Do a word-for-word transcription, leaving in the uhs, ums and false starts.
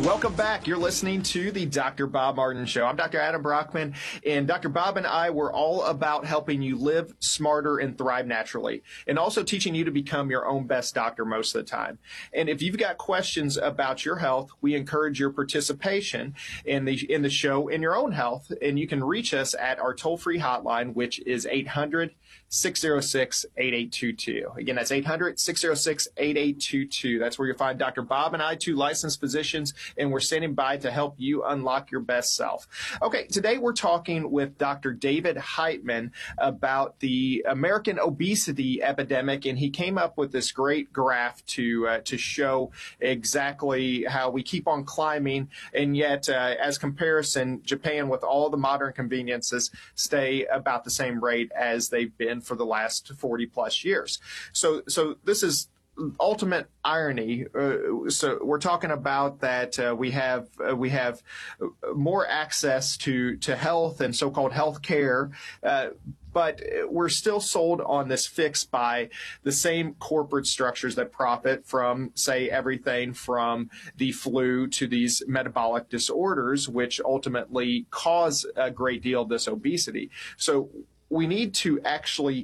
Welcome back. You're listening to the Doctor Bob Martin Show. I'm Doctor Adam Brockman, and Doctor Bob and I were all about helping you live smarter and thrive naturally, and also teaching you to become your own best doctor most of the time. And if you've got questions about your health, we encourage your participation in the in the show in your own health, and you can reach us at our toll-free hotline, which is eight hundred, six oh six, eight eight two two. Again, that's eight hundred, six oh six, eight eight two two. That's where you'll find Doctor Bob and I, two licensed physicians, and we're standing by to help you unlock your best self. Okay, today we're talking with Doctor David Heitman about the American obesity epidemic, and he came up with this great graph to uh, to show exactly how we keep on climbing, and yet, uh, as comparison, Japan, with all the modern conveniences, stay about the same rate as they've been for the last forty plus years. So, so this is ultimate irony. Uh, so we're talking about that uh, we have uh, we have more access to to health and so-called health care, uh, but we're still sold on this fix by the same corporate structures that profit from, say, everything from the flu to these metabolic disorders, which ultimately cause a great deal of this obesity. So we need to actually